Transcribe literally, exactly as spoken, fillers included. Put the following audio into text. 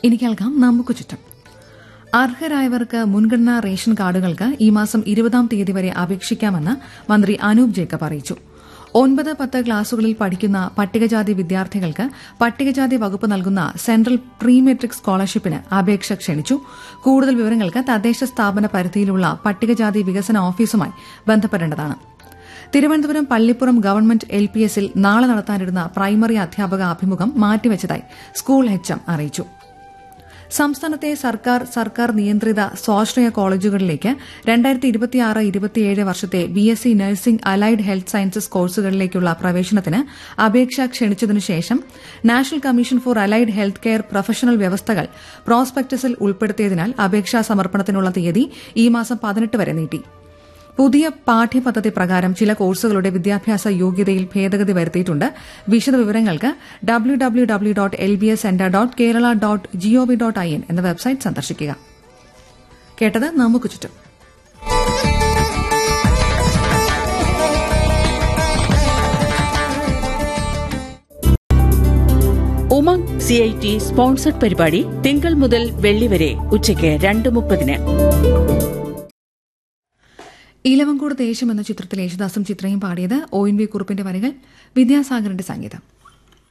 ഇനി കേൾക്കാം നമുക്ക് ചുറ്റും. അർഹരായവർക്ക് മുൻഗണനാ റേഷൻ കാർഡുകൾക്ക് ഈ മാസം ഇരുപതാം തീയതി വരെ അപേക്ഷിക്കാമെന്ന് മന്ത്രി അനൂപ് ജേക്കബ് അറിയിച്ചു. ഒൻപത് പത്ത് ക്ലാസുകളിൽ പഠിക്കുന്ന പട്ടികജാതി വിദ്യാർത്ഥികൾക്ക് പട്ടികജാതി വകുപ്പ് നൽകുന്ന സെൻട്രൽ പ്രീ മെട്രിക് സ്കോളർഷിപ്പിന് അപേക്ഷ ക്ഷണിച്ചു. കൂടുതൽ വിവരങ്ങൾക്ക് തദ്ദേശ സ്ഥാപന പരിധിയിലുള്ള പട്ടികജാതി വികസന ഓഫീസുമായി ബന്ധപ്പെടേണ്ടതാണ്. Thiruvananthapuram Pallippuram government L P എസിൽ നാളെ നടത്താനിരുന്ന പ്രൈമറി അധ്യാപക അഭിമുഖം മാറ്റിവച്ചതായി സ്കൂൾ എച്ച് എം അറിയിച്ചു. സംസ്ഥാനത്തെ സർക്കാർ സർക്കാർ നിയന്ത്രിത സ്വാശ്രയ കോളേജുകളിലേക്ക് രണ്ടായിരത്തി ഇരുപത്തിയാറ് ഇരുപത്തിയേഴ് വർഷത്തെ B S C nursing allied health sciences കോഴ്സുകളിലേക്കുള്ള പ്രവേശനത്തിന് അപേക്ഷ ക്ഷണിച്ചതിനുശേഷം national commission for allied health care professional വ്യവസ്ഥകൾ പ്രോസ്പെക്ടസിൽ ഉൾപ്പെടുത്തിയതിനാൽ അപേക്ഷാ സമർപ്പണത്തിനുള്ള തീയതി ഈ മാസം പതിനെട്ട് വരെ നീട്ടി. പുതിയ പാഠ്യപദ്ധതി പ്രകാരം ചില കോഴ്സുകളുടെ വിദ്യാഭ്യാസ യോഗ്യതയിൽ ഭേദഗതി വരുത്തിയിട്ടുണ്ട്. വിശദവിവരങ്ങൾക്ക് W W W dot L B S centre dot Kerala dot G O V dot I N എന്ന വെബ്സൈറ്റ് സന്ദർശിക്കുക. കേട്ടത് നമുക്ക് ചുറ്റും. Umang C I T sponsored പരിപാടി തിങ്കൾ മുതൽ വെള്ളി വരെ ഉച്ചയ്ക്ക് രണ്ട് മുപ്പതിന്. ഇലവങ്കോട് ദേശം എന്ന ചിത്രത്തിൽ യേശുദാസും ചിത്രയും പാടിയത് ഒ എൻ വി കുറുപ്പിന്റെ വരികൾ, വിദ്യാസാഗറിന്റെ സംഗീതം.